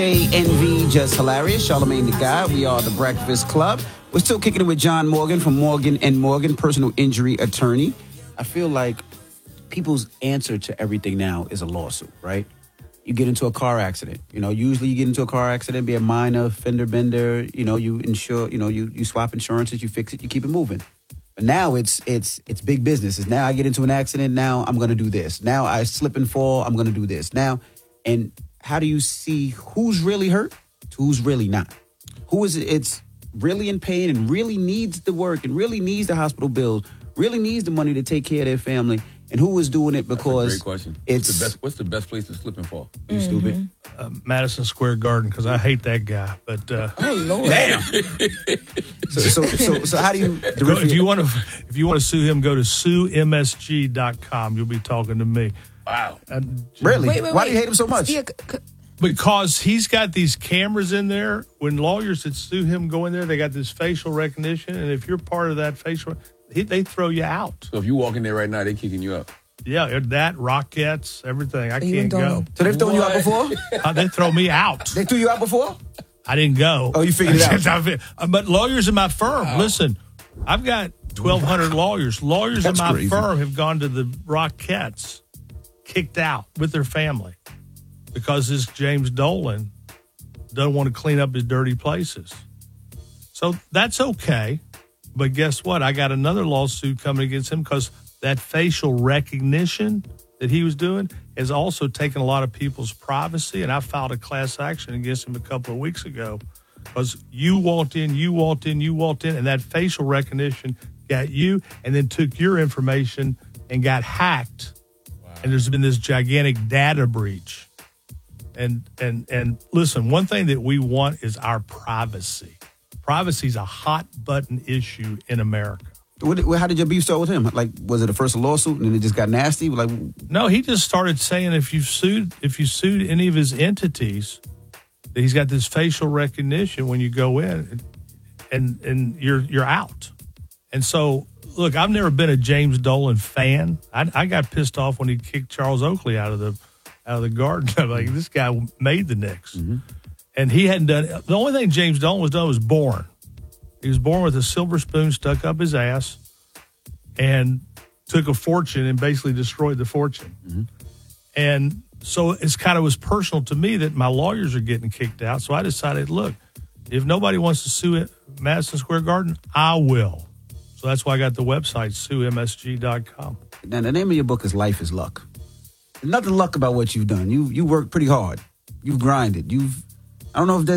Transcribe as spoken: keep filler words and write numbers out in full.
Envy, just hilarious. Charlamagne the Guy. We are the Breakfast Club. We're still kicking it with John Morgan from Morgan and Morgan, personal injury attorney. I feel like people's answer to everything now is a lawsuit, right? You get into a car accident. You know, usually you get into a car accident, be a minor fender bender. You know, you insure. You know, you you swap insurances, you fix it, you keep it moving. But now it's it's it's big business. It's now I get into an accident. Now I'm going to do this. Now I slip and fall. I'm going to do this. Now and. How do you see who's really hurt, who's really not? Who is it? It's really in pain and really needs the work and really needs the hospital bills, really needs the money to take care of their family, and who is doing it because That's a great question. It's what's the best, what's the best place to slip and fall? You mm-hmm. stupid. Uh, Madison Square Garden, because I hate that guy. But uh, oh Lord, damn. so, so so so how do you? Go, if you want to if you want to sue him, go to sue M S G dot com. You'll be talking to me. Wow. And, really? Wait, wait, Why wait. do you hate him so much? Yeah, c- Because he's got these cameras in there. When lawyers that sue him go in there, they got this facial recognition. And if you're part of that facial, he, they throw you out. So if you walk in there right now, they kicking you up. Yeah, that, Rockets, everything. I Even can't go. So they've thrown you out before? Uh, they throw me out. They threw you out before? I didn't go. Oh, you figured it out. But lawyers in my firm, wow. Listen, I've got twelve hundred lawyers. Lawyers That's in my crazy. firm have gone to the Rockettes, kicked out with their family because this James Dolan doesn't want to clean up his dirty places. So that's okay. But guess what? I got another lawsuit coming against him because that facial recognition that he was doing has also taken a lot of people's privacy. And I filed a class action against him a couple of weeks ago because you walked in, you walked in, you walked in, and that facial recognition got you and then took your information and got hacked. Wow. And there's been this gigantic data breach. And and and listen, one thing that we want is our privacy. Privacy is a hot button issue in America. What, how did your beef start with him? Like, was it a first lawsuit and then it just got nasty? Like, no, he just started saying if you sued if you sued any of his entities, that he's got this facial recognition when you go in, and and you're you're out. And so, look, I've never been a James Dolan fan. I, I got pissed off when he kicked Charles Oakley out of the out of the Garden. I'm like, this guy made the Knicks, mm-hmm. and he hadn't done. The only thing James Dolan was done was born. He was born with a silver spoon stuck up his ass and took a fortune and basically destroyed the fortune. Mm-hmm. And so it's kind of was personal to me that my lawyers are getting kicked out. So I decided, look, if nobody wants to sue it, Madison Square Garden, I will. So that's why I got the website, sue M S G dot com. Now, the name of your book is Life is Luck. There's nothing luck about what you've done. You you worked pretty hard. You've grinded. You've, I don't know if there's